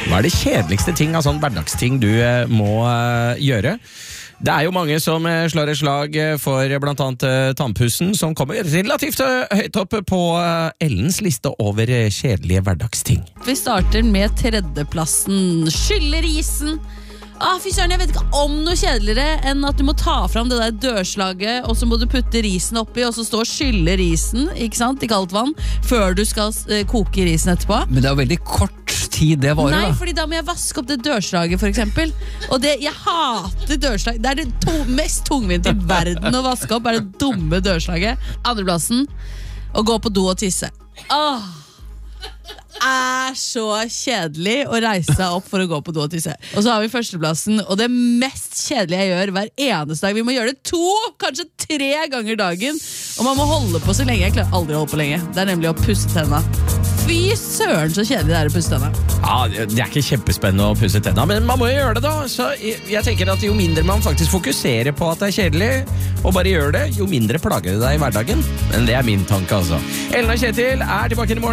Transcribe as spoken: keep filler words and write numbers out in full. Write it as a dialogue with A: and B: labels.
A: Hva er det kjedeligste ting av sånn hverdagsting du eh, må eh, gjøre? Det er jo mange som eh, slår et slag eh, for blant annet eh, tannpussen, som kommer relativt eh, høyt opp på eh, Ellens liste over eh, kjedelige hverdagsting.
B: Vi starter med tredjeplassen. Skylle risen. Ah, fy søren, jeg vet ikke om noe kjedeligere enn at du må ta fram det der dørslaget, og så må du putte risen oppi, og så stå og skylle risen, ikke sant, i kaldt vann, før du skal uh, koke risen etterpå.
C: Men det er jo veldig kort tid det varer,
B: Nei,
C: da.
B: fordi da må jeg vaske opp det dørslaget, for eksempel. Og det, jeg hater dørslag. Det er det to, mest tungvint i verden å vaske opp, er det dumme dørslaget. Andreplassen, å gå på do og tisse. Åh! Er så kjedelig å reise seg opp for å gå på do og tisse. Og så har vi førsteplassen, og det mest kjedelige jeg gjør hver eneste dag. Vi må gjøre det to, kanskje tre ganger dagen. Og man må holde på så lenge. Jeg klarer aldri å holde på lenge. Det er nemlig å pusse tenna. Fy søren så kjedelig det er å pusse tenna.
A: Ja, det er ikke kjempespennende å pusse tenna, men man må jo gjøre det da. Så jeg, jeg tenker at jo mindre man faktisk fokuserer på at det er kjedelig, og bare gjør det, jo mindre plager det deg i hverdagen. Men det er min tanke, altså. Ellen og Kjetil er tilbake i morgen.